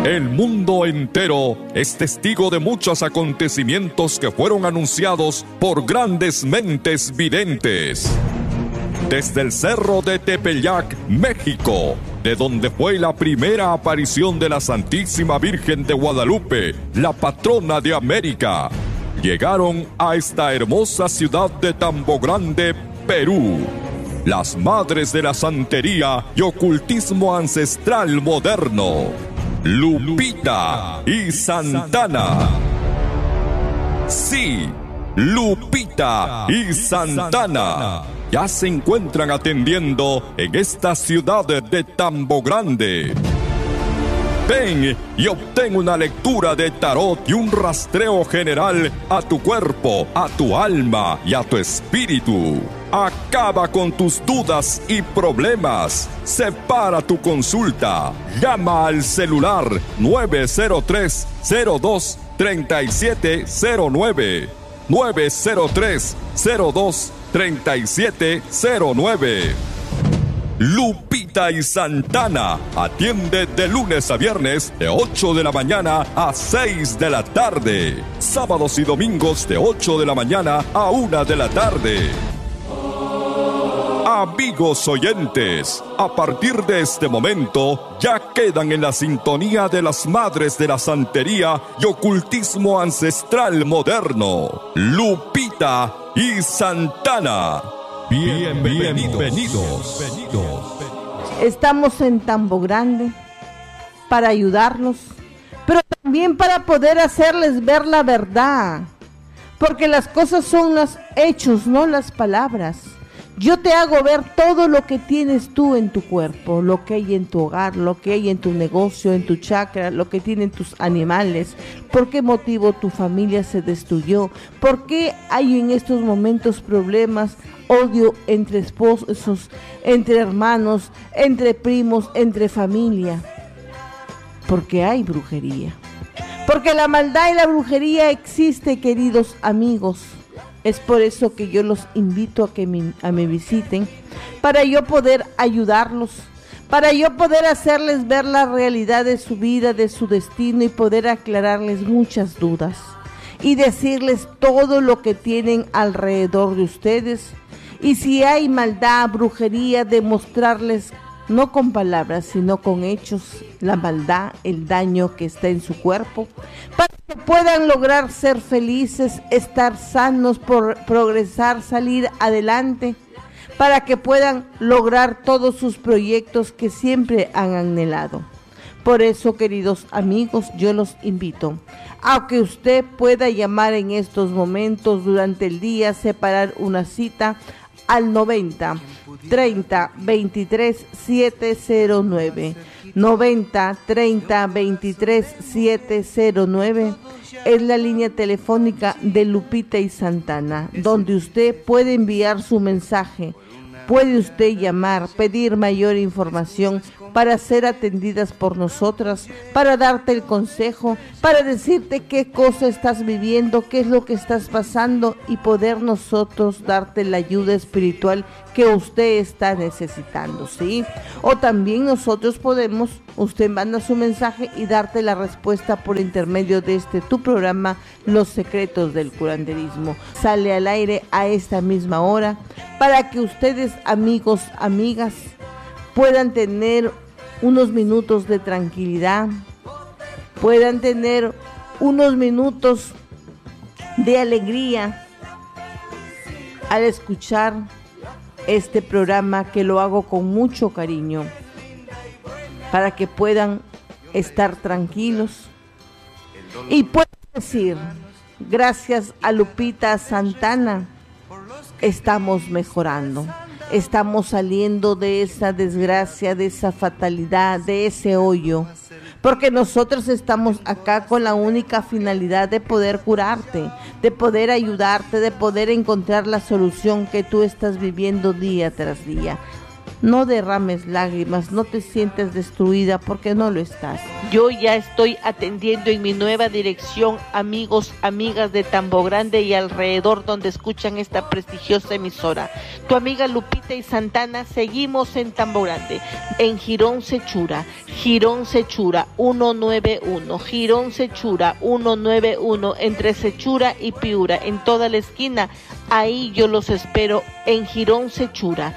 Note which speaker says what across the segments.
Speaker 1: El mundo entero es testigo de muchos acontecimientos que fueron anunciados por grandes mentes videntes. Desde el cerro de Tepeyac, México, de donde fue la primera aparición de la Santísima Virgen de Guadalupe, la patrona de América, llegaron a esta hermosa ciudad de Tambo Grande, Perú, las madres de la santería y ocultismo ancestral moderno, Lupita y Santana. Sí, Lupita y Santana ya se encuentran atendiendo en esta ciudad de Tambo Grande. Ven y obtén una lectura de tarot y un rastreo general a tu cuerpo, a tu alma y a tu espíritu. Acaba con tus dudas y problemas. Separa tu consulta. Llama al celular 903-02-3709. 903-02-3709. Lupita y Santana atiende de lunes a viernes de 8 de la mañana a 6 de la tarde. Sábados y domingos de 8 de la mañana a 1 de la tarde. Amigos oyentes, a partir de este momento ya quedan en la sintonía de las madres de la santería y ocultismo ancestral moderno, Lupita y Santana. Bienvenidos.
Speaker 2: Estamos en Tambo Grande para ayudarlos, pero también para poder hacerles ver la verdad, porque las cosas son los hechos, no las palabras. Yo te hago ver todo lo que tienes tú en tu cuerpo, lo que hay en tu hogar, lo que hay en tu negocio, en tu chakra, lo que tienen tus animales, por qué motivo tu familia se destruyó, por qué hay en estos momentos problemas, odio entre esposos, entre hermanos, entre primos, entre familia, porque hay brujería, porque la maldad y la brujería existe, queridos amigos. Es por eso que yo los invito a que me visiten, para yo poder ayudarlos, para yo poder hacerles ver la realidad de su vida, de su destino y poder aclararles muchas dudas y decirles todo lo que tienen alrededor de ustedes. Y si hay maldad, brujería, demostrarles no con palabras, sino con hechos, la maldad, el daño que está en su cuerpo, para que puedan lograr ser felices, estar sanos, progresar, salir adelante, para que puedan lograr todos sus proyectos que siempre han anhelado. Por eso, queridos amigos, yo los invito a que usted pueda llamar en estos momentos durante el día, separar una cita al 90 30 23 709. 90 30 23 709 es la línea telefónica de Lupita y Santana, donde usted puede enviar su mensaje, puede usted llamar, pedir mayor información para ser atendidas por nosotras, para darte el consejo, para decirte qué cosa estás viviendo, qué es lo que estás pasando y poder nosotros darte la ayuda espiritual que usted está necesitando, ¿sí? O también nosotros podemos, usted manda su mensaje y darte la respuesta por intermedio de tu programa, Los Secretos del Curanderismo. Sale al aire a esta misma hora para que ustedes, amigos, amigas, puedan tener unos minutos de tranquilidad, puedan tener unos minutos de alegría al escuchar este programa, que lo hago con mucho cariño, para que puedan estar tranquilos y puedan decir: gracias a Lupita Santana estamos mejorando. Estamos saliendo de esa desgracia, de esa fatalidad, de ese hoyo, porque nosotros estamos acá con la única finalidad de poder curarte, de poder ayudarte, de poder encontrar la solución que tú estás viviendo día tras día. No derrames lágrimas, no te sientes destruida porque no lo estás.
Speaker 3: Yo ya estoy atendiendo en mi nueva dirección, amigos, amigas de Tambo Grande y alrededor donde escuchan esta prestigiosa emisora. Tu amiga Lupita y Santana, seguimos en Tambo Grande, en Girón Sechura 191, Girón Sechura 191, entre Sechura y Piura, en toda la esquina. Ahí yo los espero en Girón Sechura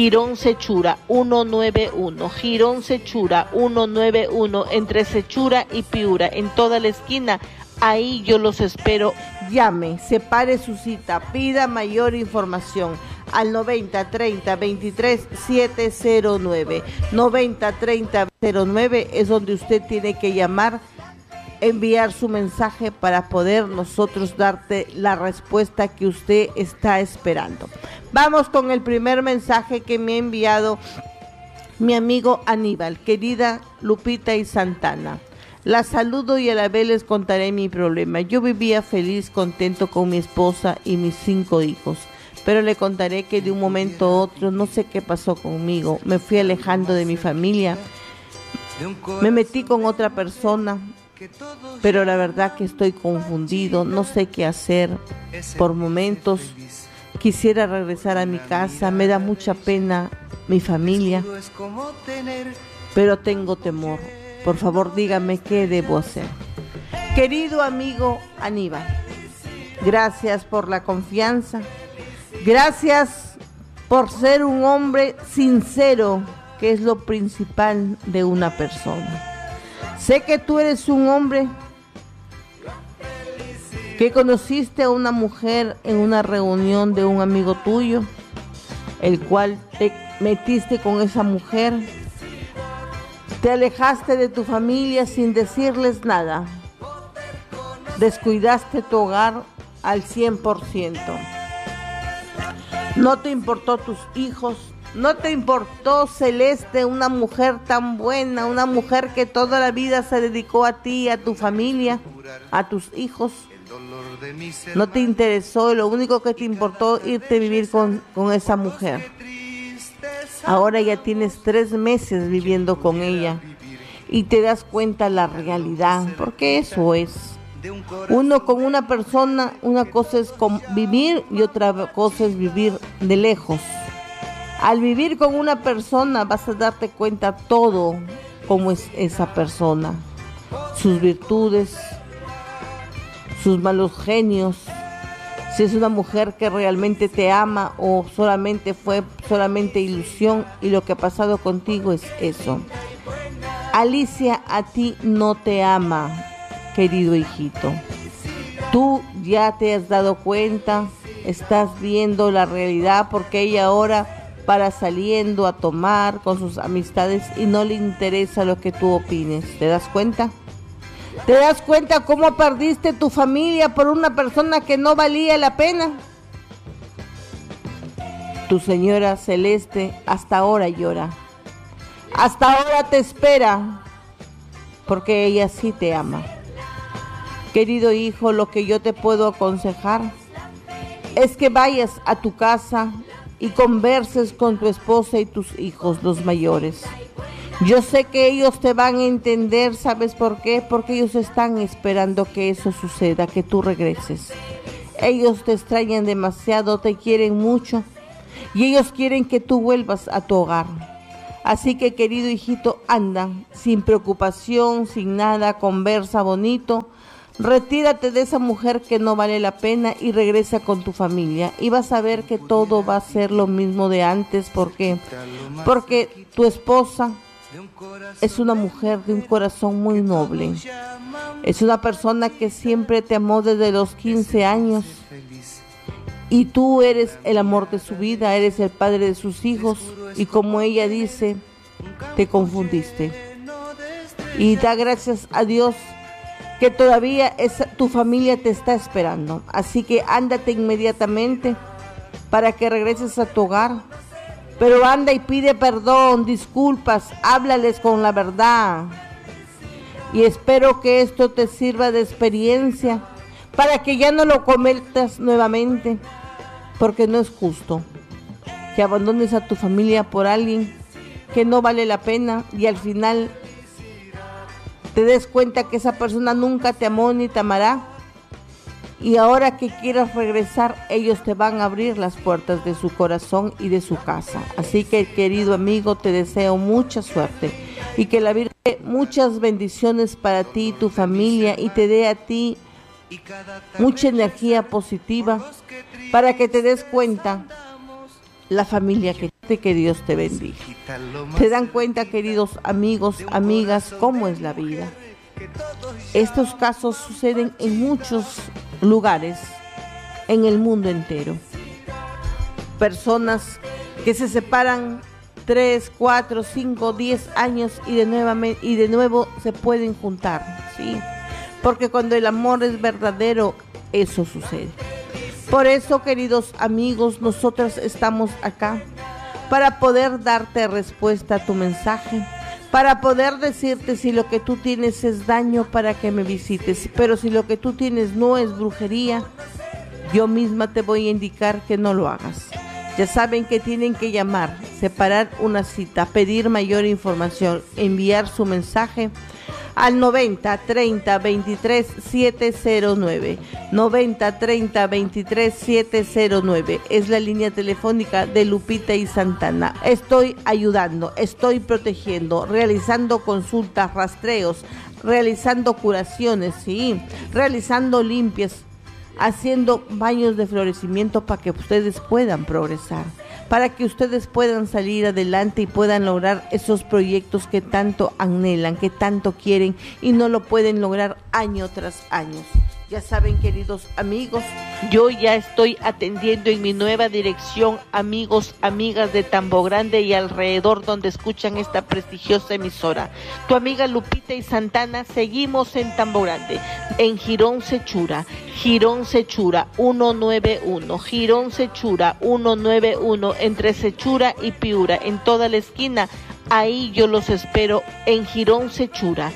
Speaker 3: 191, Girón Sechura 191, entre Sechura y Piura, en toda la esquina. Ahí yo los espero.
Speaker 2: Llame, separe su cita, pida mayor información al 90 30 23 709. 90 30 09 es donde usted tiene que llamar, enviar su mensaje para poder nosotros darte la respuesta que usted está esperando. Vamos con el primer mensaje que me ha enviado mi amigo Aníbal. Querida Lupita y Santana, la saludo y a la vez les contaré mi problema. Yo vivía feliz, contento con mi esposa y mis 5 hijos, pero le contaré que de un momento a otro, no sé qué pasó conmigo, me fui alejando de mi familia, me metí con otra persona, pero la verdad que estoy confundido, no sé qué hacer. Por momentos quisiera regresar a mi casa, me da mucha pena mi familia, pero tengo temor. Por favor, dígame qué debo hacer. Querido amigo Aníbal, gracias por la confianza, gracias por ser un hombre sincero, que es lo principal de una persona. Sé que tú eres un hombre que conociste a una mujer en una reunión de un amigo tuyo, el cual te metiste con esa mujer, te alejaste de tu familia sin decirles nada, descuidaste tu hogar al 100%. No te importó tus hijos, no te importó Celeste, una mujer tan buena, una mujer que toda la vida se dedicó a ti, a tu familia, a tus hijos. No te interesó, lo único que te importó irte a vivir con esa mujer. Ahora ya tienes 3 meses viviendo con ella y te das cuenta la realidad, porque eso es. Uno con una persona, una cosa es vivir y otra cosa es vivir de lejos. Al vivir con una persona vas a darte cuenta todo cómo es esa persona, sus virtudes, sus malos genios, si es una mujer que realmente te ama o solamente fue ilusión y lo que ha pasado contigo es eso. Alicia a ti no te ama, querido hijito. Tú ya te has dado cuenta, estás viendo la realidad, porque ella ahora para saliendo a tomar con sus amistades y no le interesa lo que tú opines. ¿Te das cuenta? ¿Te das cuenta cómo perdiste tu familia por una persona que no valía la pena? Tu señora Celeste hasta ahora llora. Hasta ahora te espera, porque ella sí te ama. Querido hijo, lo que yo te puedo aconsejar es que vayas a tu casa y converses con tu esposa y tus hijos, los mayores. Yo sé que ellos te van a entender, ¿sabes por qué? Porque ellos están esperando que eso suceda, que tú regreses. Ellos te extrañan demasiado, te quieren mucho y ellos quieren que tú vuelvas a tu hogar. Así que, querido hijito, anda, sin preocupación, sin nada, conversa bonito, retírate de esa mujer que no vale la pena y regresa con tu familia. Y vas a ver que todo va a ser lo mismo de antes. ¿Por qué? Porque tu esposa es una mujer de un corazón muy noble. Es una persona que siempre te amó desde los 15 años. Y tú eres el amor de su vida, eres el padre de sus hijos. Y como ella dice, te confundiste. Y da gracias a Dios que todavía tu familia te está esperando. Así que ándate inmediatamente para que regreses a tu hogar. Pero anda y pide perdón, disculpas, háblales con la verdad. Y espero que esto te sirva de experiencia para que ya no lo cometas nuevamente, porque no es justo que abandones a tu familia por alguien que no vale la pena y al final te des cuenta que esa persona nunca te amó ni te amará, y ahora que quieras regresar, ellos te van a abrir las puertas de su corazón y de su casa. Así que, querido amigo, te deseo mucha suerte y que la Virgen dé muchas bendiciones para ti y tu familia y te dé a ti mucha energía positiva para que te des cuenta la familia que Dios te bendiga. ¿Se dan cuenta, queridos amigos, amigas, cómo es la vida? Estos casos suceden en muchos lugares en el mundo entero. Personas que se separan 3, 4, 5, 10 años y de nuevo se pueden juntar, ¿sí? Porque cuando el amor es verdadero, eso sucede. Por eso, queridos amigos, nosotros estamos acá para poder darte respuesta a tu mensaje, para poder decirte si lo que tú tienes es daño para que me visites, pero si lo que tú tienes no es brujería, yo misma te voy a indicar que no lo hagas. Ya saben que tienen que llamar, separar una cita, pedir mayor información, enviar su mensaje al 90 30 23 709. 90 30 23 709 es la línea telefónica de Lupita y Santana. Estoy ayudando, estoy protegiendo, realizando consultas, rastreos, realizando curaciones, sí, realizando limpias, haciendo baños de florecimiento para que ustedes puedan progresar, para que ustedes puedan salir adelante y puedan lograr esos proyectos que tanto anhelan, que tanto quieren y no lo pueden lograr año tras año. Ya saben, queridos amigos,
Speaker 3: yo ya estoy atendiendo en mi nueva dirección, amigos, amigas de Tambo Grande y alrededor donde escuchan esta prestigiosa emisora. Tu amiga Lupita y Santana, seguimos en Tambo Grande, en Girón Sechura 191, Girón Sechura 191, entre Sechura y Piura, en toda la esquina. Ahí yo los espero en Girón Sechura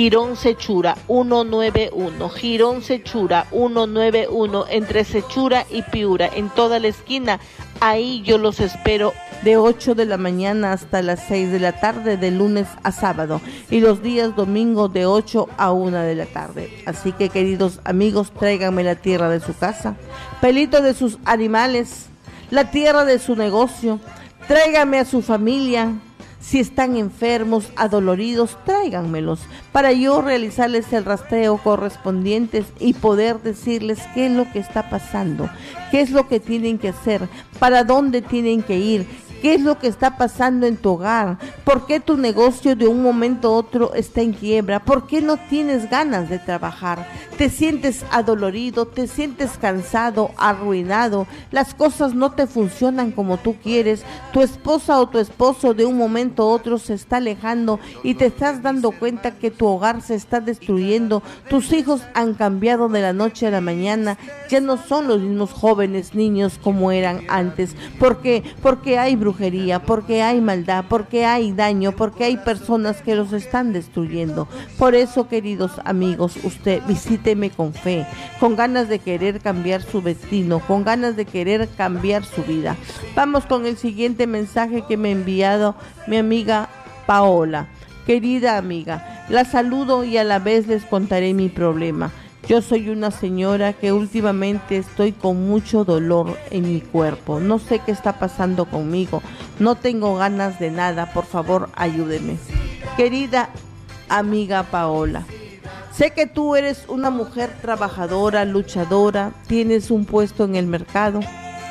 Speaker 3: 191, Girón Sechura 191, entre Sechura y Piura, en toda la esquina. Ahí yo los espero
Speaker 2: de 8 de la mañana hasta las 6 de la tarde, de lunes a sábado, y los días domingos de 8 a 1 de la tarde. Así que, queridos amigos, tráiganme la tierra de su casa, pelito de sus animales, la tierra de su negocio, tráiganme a su familia. Si están enfermos, adoloridos, tráiganmelos para yo realizarles el rastreo correspondiente y poder decirles qué es lo que está pasando, qué es lo que tienen que hacer, para dónde tienen que ir, qué es lo que está pasando en tu hogar, por qué tu negocio de un momento a otro está en quiebra, por qué no tienes ganas de trabajar, te sientes adolorido, te sientes cansado, arruinado, las cosas no te funcionan como tú quieres, tu esposa o tu esposo de un momento a otro se está alejando y te estás dando cuenta que tu hogar se está destruyendo, tus hijos han cambiado de la noche a la mañana, ya no son los mismos jóvenes niños como eran antes. ¿Por qué? Porque hay brujería, porque hay maldad, porque hay daño, porque hay personas que los están destruyendo. Por eso, queridos amigos, usted visíteme con fe, con ganas de querer cambiar su destino, con ganas de querer cambiar su vida. Vamos con el siguiente mensaje que me ha enviado mi amiga Paola. Querida amiga, la saludo y a la vez les contaré mi problema. Yo soy una señora que últimamente estoy con mucho dolor en mi cuerpo. No sé qué está pasando conmigo. No tengo ganas de nada. Por favor, ayúdeme. Querida amiga Paola, sé que tú eres una mujer trabajadora, luchadora, tienes un puesto en el mercado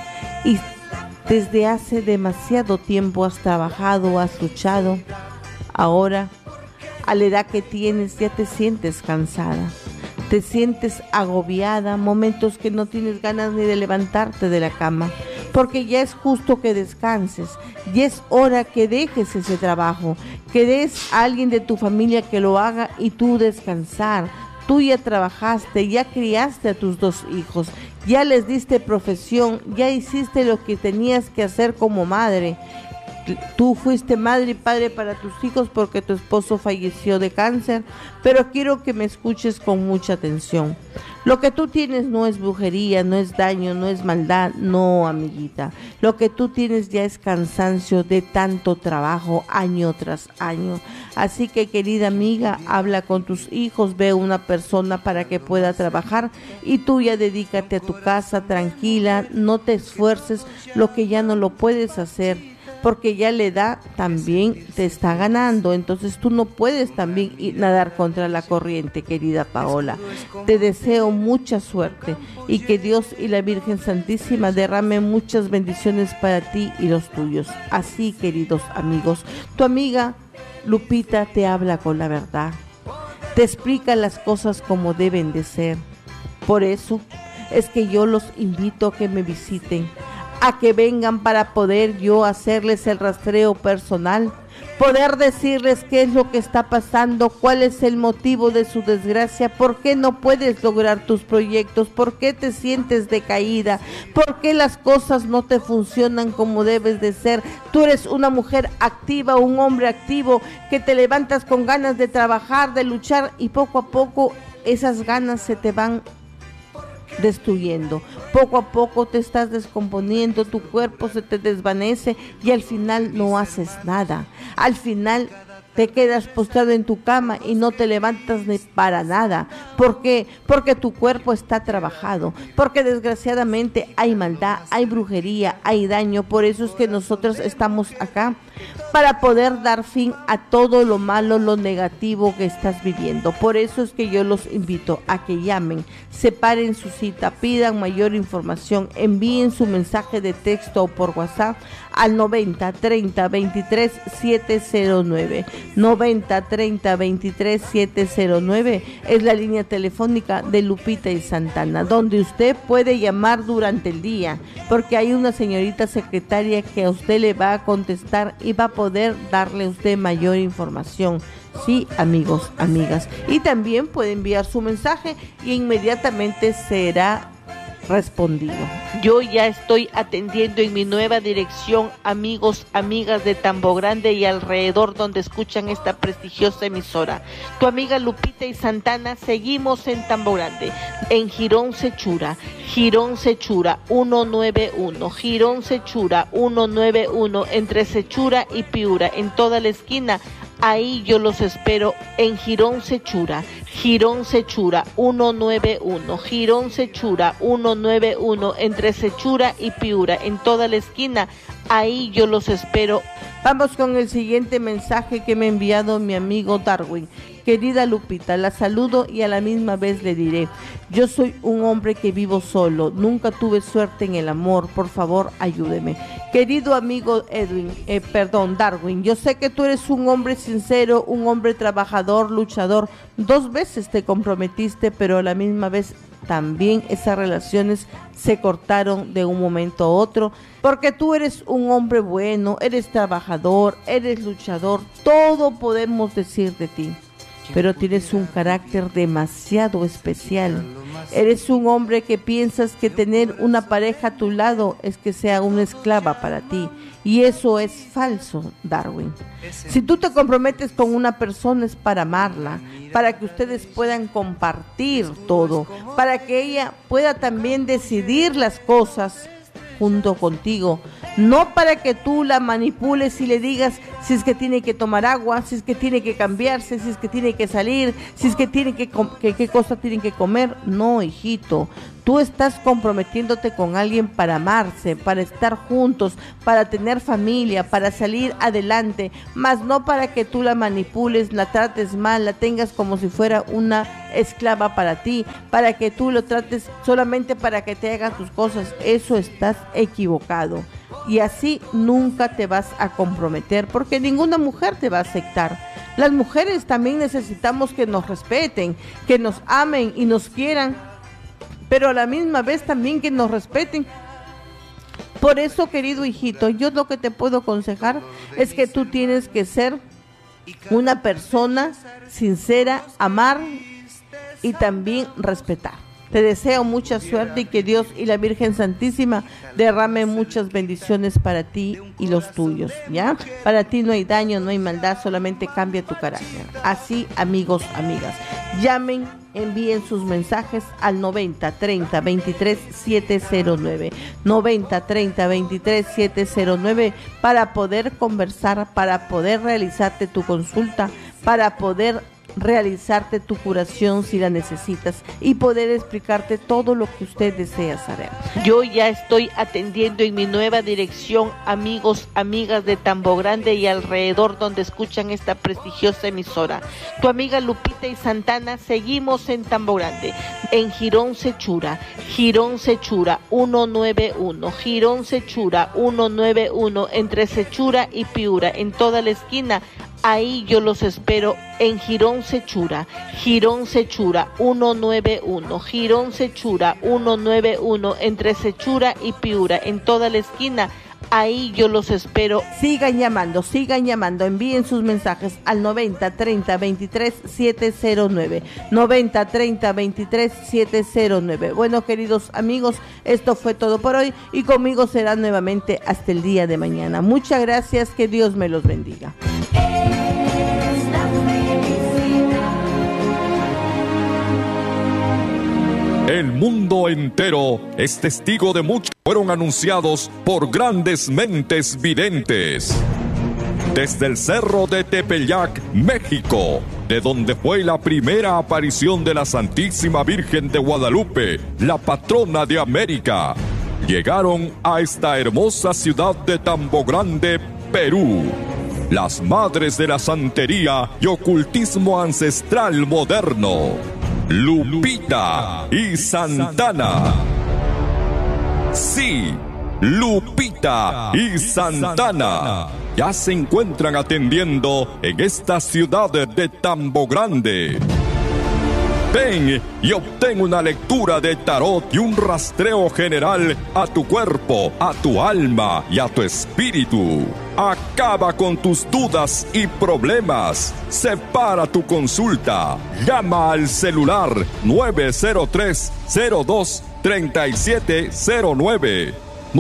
Speaker 2: y desde hace demasiado tiempo has trabajado, has luchado. Ahora, a la edad que tienes, ya te sientes cansada. Te sientes agobiada, momentos que no tienes ganas ni de levantarte de la cama, porque ya es justo que descanses, ya es hora que dejes ese trabajo, que des a alguien de tu familia que lo haga y tú descansar. Tú ya trabajaste, ya criaste a tus 2 hijos, ya les diste profesión, ya hiciste lo que tenías que hacer como madre. Tú fuiste madre y padre para tus hijos porque tu esposo falleció de cáncer, pero quiero que me escuches con mucha atención. Lo que tú tienes no es brujería, no es daño, no es maldad, no, amiguita. Lo que tú tienes ya es cansancio de tanto trabajo año tras año. Así que, querida amiga, habla con tus hijos, ve una persona para que pueda trabajar y tú ya dedícate a tu casa tranquila, no te esfuerces lo que ya no lo puedes hacer, porque ya la edad también te está ganando, entonces tú no puedes también nadar contra la corriente, querida Paola. Te deseo mucha suerte y que Dios y la Virgen Santísima derramen muchas bendiciones para ti y los tuyos. Así, queridos amigos, tu amiga Lupita te habla con la verdad, te explica las cosas como deben de ser. Por eso es que yo los invito a que me visiten, a que vengan para poder yo hacerles el rastreo personal, poder decirles qué es lo que está pasando, cuál es el motivo de su desgracia, por qué no puedes lograr tus proyectos, por qué te sientes decaída, por qué las cosas no te funcionan como debes de ser. Tú eres una mujer activa, un hombre activo, que te levantas con ganas de trabajar, de luchar, y poco a poco esas ganas se te van destruyendo. Poco a poco te estás descomponiendo, tu cuerpo se te desvanece y al final no haces nada. Al final te quedas postrado en tu cama y no te levantas ni para nada. ¿Por qué? Porque tu cuerpo está trabajado, porque desgraciadamente hay maldad, hay brujería, hay daño. Por eso es que nosotros estamos acá, para poder dar fin a todo lo malo, lo negativo que estás viviendo. Por eso es que yo los invito a que llamen, separen su cita, pidan mayor información, envíen su mensaje de texto o por WhatsApp al 90 30 23 709. 90 30 23 709 es la línea telefónica de Lupita y Santana, donde usted puede llamar durante el día, porque hay una señorita secretaria que a usted le va a contestar y va a poder darle a usted mayor información. Sí, amigos, amigas. Y también puede enviar su mensaje y inmediatamente será respondido.
Speaker 3: Yo ya estoy atendiendo en mi nueva dirección, amigos, amigas de Tambo Grande y alrededor donde escuchan esta prestigiosa emisora. Tu amiga Lupita y Santana, seguimos en Tambo Grande, en Girón Sechura 191, Girón Sechura 191, entre Sechura y Piura, en toda la esquina. Ahí yo los espero en Girón Sechura 191, Girón Sechura 191, entre Sechura y Piura, en toda la esquina. Ahí yo los espero.
Speaker 2: Vamos con el siguiente mensaje que me ha enviado mi amigo Darwin. Querida Lupita, la saludo y a la misma vez le diré, yo soy un hombre que vivo solo, nunca tuve suerte en el amor, por favor ayúdeme. Querido amigo Darwin, yo sé que tú eres un hombre sincero, un hombre trabajador, luchador, 2 veces te comprometiste, pero a la misma vez también esas relaciones se cortaron de un momento a otro, porque tú eres un hombre bueno, eres trabajador, eres luchador, todo podemos decir de ti. Pero tienes un carácter demasiado especial. Eres un hombre que piensas que tener una pareja a tu lado es que sea una esclava para ti. Y eso es falso, Darwin. Si tú te comprometes con una persona es para amarla, para que ustedes puedan compartir todo, para que ella pueda también decidir las cosas junto contigo, no para que tú la manipules y le digas si es que tiene que tomar agua, si es que tiene que cambiarse, si es que tiene que salir, si es que tiene que qué cosa tienen que comer. No, hijito, tú estás comprometiéndote con alguien para amarse, para estar juntos, para tener familia, para salir adelante, más no para que tú la manipules, la trates mal, la tengas como si fuera una esclava para ti, para que tú lo trates solamente para que te haga tus cosas. Eso estás equivocado. Y así nunca te vas a comprometer, porque ninguna mujer te va a aceptar. Las mujeres también necesitamos que nos respeten, que nos amen y nos quieran, pero a la misma vez también que nos respeten. Por eso, querido hijito, yo lo que te puedo aconsejar es que tú tienes que ser una persona sincera, amar y también respetar. Te deseo mucha suerte y que Dios y la Virgen Santísima derramen muchas bendiciones para ti y los tuyos, ¿ya? Para ti no hay daño, no hay maldad, solamente cambia tu carácter. Así, amigos, amigas, llamen, envíen sus mensajes al 90 30 23 709, 90 30 23 709 para poder conversar, para poder realizarte tu consulta, para poder realizarte tu curación si la necesitas y poder explicarte todo lo que usted desea saber.
Speaker 3: Yo ya estoy atendiendo en mi nueva dirección, amigos, amigas de Tambo Grande y alrededor donde escuchan esta prestigiosa emisora. Tu amiga Lupita y Santana, seguimos en Tambo Grande, en Girón Sechura 191, Girón Sechura 191, entre Sechura y Piura, en toda la esquina. Ahí yo los espero en Girón Sechura 191, Girón Sechura 191, entre Sechura y Piura, en toda la esquina. Ahí yo los espero.
Speaker 2: Sigan llamando, envíen sus mensajes al 90 30 23 709, 90 30 23 709. Bueno, queridos amigos, esto fue todo por hoy y conmigo será nuevamente hasta el día de mañana. Muchas gracias, que Dios me los bendiga.
Speaker 1: El mundo entero es testigo de muchos que fueron anunciados por grandes mentes videntes. Desde el cerro de Tepeyac, México, de donde fue la primera aparición de la Santísima Virgen de Guadalupe, la patrona de América, llegaron a esta hermosa ciudad de Tambo Grande, Perú, las madres de la santería y ocultismo ancestral moderno, Lupita y Santana. Sí, Lupita y Santana ya se encuentran atendiendo en esta ciudad de Tambo Grande. Ven y obtén una lectura de tarot y un rastreo general a tu cuerpo, a tu alma y a tu espíritu. Acaba con tus dudas y problemas. Separa tu consulta. Llama al celular 903-02-3709.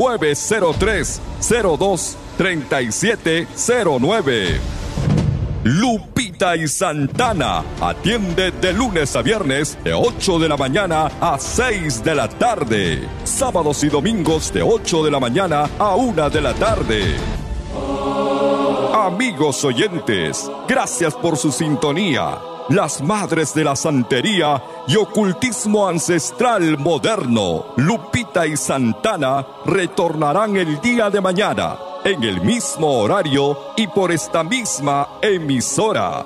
Speaker 1: 903-02-3709. Lupita y Santana atiende de lunes a viernes de 8 de la mañana a 6 de la tarde. Sábados y domingos de 8 de la mañana a 1 de la tarde. Amigos oyentes, gracias por su sintonía. Las madres de la santería y ocultismo ancestral moderno, Lupita y Santana, retornarán el día de mañana, en el mismo horario y por esta misma emisora.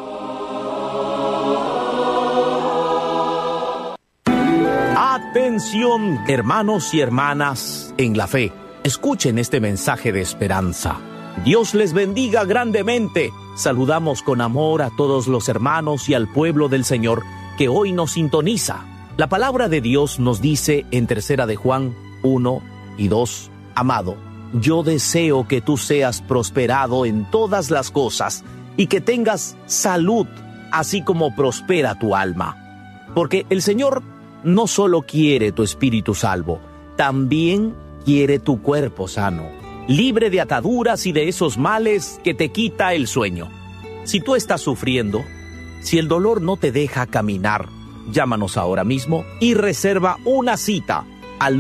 Speaker 4: Atención, hermanos y hermanas en la fe. Escuchen este mensaje de esperanza. Dios les bendiga grandemente. Saludamos con amor a todos los hermanos y al pueblo del Señor que hoy nos sintoniza. La palabra de Dios nos dice en 3 de Juan 1 y 2, amado, yo deseo que tú seas prosperado en todas las cosas y que tengas salud, así como prospera tu alma. Porque el Señor no solo quiere tu espíritu salvo, también quiere tu cuerpo sano, libre de ataduras y de esos males que te quita el sueño. Si tú estás sufriendo, si el dolor no te deja caminar, llámanos ahora mismo y reserva una cita al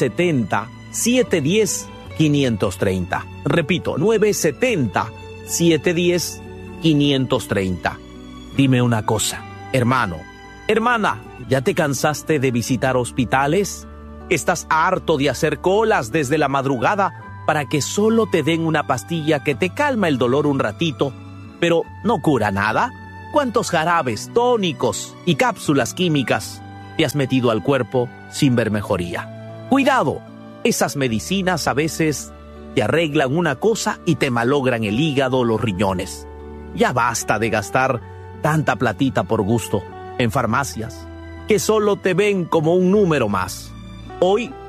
Speaker 4: 970-710-530. Repito, 970-710-530. Dime una cosa, hermano, hermana, ¿ya te cansaste de visitar hospitales? ¿Estás harto de hacer colas desde la madrugada para que solo te den una pastilla que te calma el dolor un ratito, pero no cura nada? ¿Cuántos jarabes, tónicos y cápsulas químicas te has metido al cuerpo sin ver mejoría? Cuidado, esas medicinas a veces te arreglan una cosa y te malogran el hígado o los riñones. Ya basta de gastar tanta platita por gusto en farmacias que solo te ven como un número más. Hoy